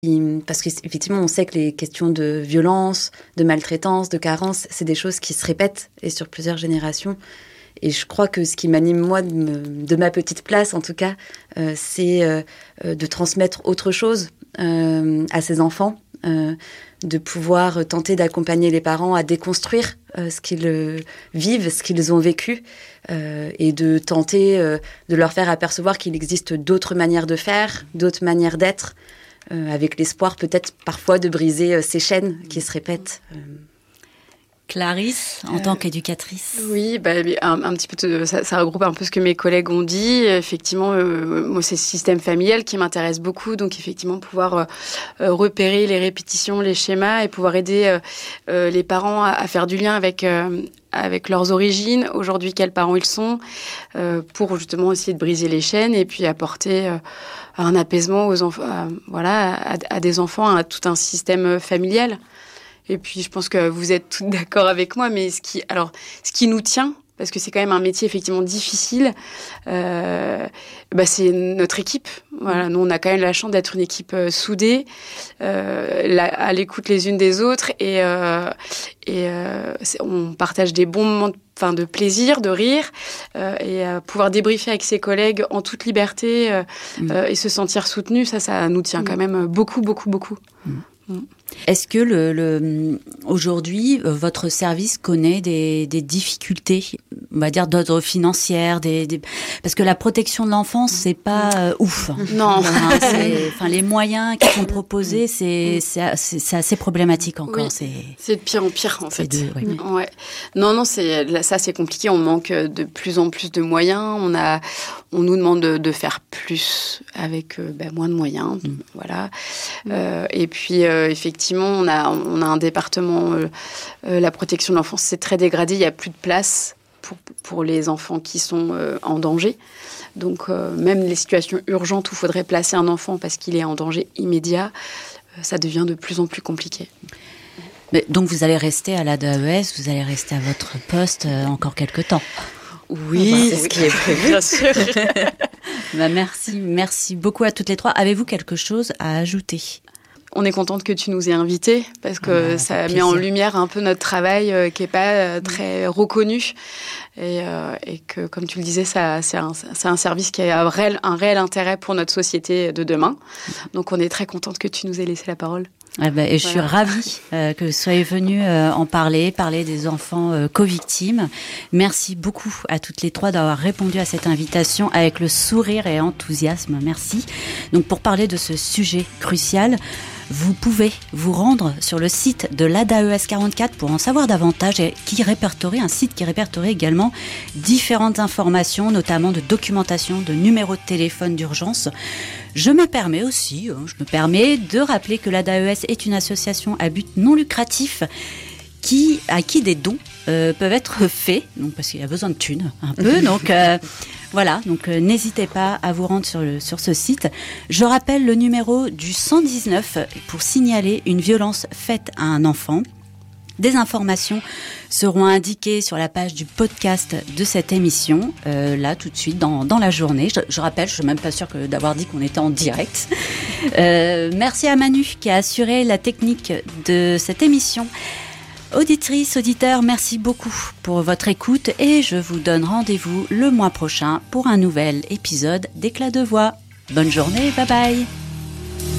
Parce qu'effectivement, on sait que les questions de violence, de maltraitance, de carence, c'est des choses qui se répètent et sur plusieurs générations. Et je crois que ce qui m'anime, moi, de ma petite place, en tout cas, c'est de transmettre autre chose à ces enfants, de pouvoir tenter d'accompagner les parents à déconstruire ce qu'ils vivent, ce qu'ils ont vécu, et de tenter de leur faire apercevoir qu'il existe d'autres manières de faire, d'autres manières d'être, avec l'espoir peut-être parfois de briser ces chaînes qui se répètent. Clarisse, en tant qu'éducatrice. Oui, un petit peu, ça regroupe un peu ce que mes collègues ont dit. Effectivement, moi, c'est ce système familial qui m'intéresse beaucoup. Donc, effectivement, pouvoir repérer les répétitions, les schémas et pouvoir aider les parents à faire du lien avec leurs origines, aujourd'hui quels parents ils sont, pour justement essayer de briser les chaînes et puis apporter un apaisement aux enfants, à des enfants, à tout un système familial. Et puis, je pense que vous êtes toutes d'accord avec moi, mais ce qui nous tient, parce que c'est quand même un métier effectivement difficile, c'est notre équipe. Voilà, nous, on a quand même la chance d'être une équipe soudée, à l'écoute les unes des autres, et on partage des bons moments de plaisir, de rire, et pouvoir débriefer avec ses collègues en toute liberté et se sentir soutenu, ça nous tient quand même beaucoup, beaucoup, beaucoup. Est-ce que aujourd'hui, votre service connaît des difficultés, on va dire d'ordre financier, parce que la protection de l'enfance, c'est pas ouf. Non. Les moyens qui sont proposés, c'est assez problématique encore. Oui, c'est de pire en pire, en fait. Oui. Ouais. Non, c'est compliqué. On manque de plus en plus de moyens. On nous demande de faire plus avec moins de moyens. Voilà. Et puis, effectivement, on a un département, la protection de l'enfance, c'est très dégradé. Il n'y a plus de place pour les enfants qui sont en danger. Donc, même les situations urgentes où il faudrait placer un enfant parce qu'il est en danger immédiat, ça devient de plus en plus compliqué. Mais donc, vous allez rester à l'ADAES, vous allez rester à votre poste encore quelques temps. Oui, c'est ce qui est prévu, bien sûr. Merci beaucoup à toutes les trois. Avez-vous quelque chose à ajouter ? On est contente que tu nous aies invités parce que ça met en lumière un peu notre travail qui est pas très reconnu et que, comme tu le disais, c'est un service qui a un réel intérêt pour notre société de demain. Donc, on est très contente que tu nous aies laissé la parole. Et je suis ravie que vous soyez venus en parler des enfants co-victimes. Merci beaucoup à toutes les trois d'avoir répondu à cette invitation avec le sourire et enthousiasme. Merci. Donc, pour parler de ce sujet crucial, vous pouvez vous rendre sur le site de l'ADAES 44 pour en savoir davantage et un site qui répertorie également différentes informations, notamment de documentation, de numéros de téléphone d'urgence. Je me permets de rappeler que l'ADAES est une association à but non lucratif à qui des dons peuvent être faits, donc parce qu'il y a besoin de thunes un peu, donc n'hésitez pas à vous rendre sur ce site. Je rappelle le numéro du 119 pour signaler une violence faite à un enfant. Des informations seront indiquées sur la page du podcast de cette émission, là tout de suite dans la journée. Je rappelle, je ne suis même pas sûre d'avoir dit qu'on était en direct. Merci à Manu qui a assuré la technique de cette émission. Auditrices, auditeurs, merci beaucoup pour votre écoute et je vous donne rendez-vous le mois prochain pour un nouvel épisode d'Éclat de voix. Bonne journée, bye bye.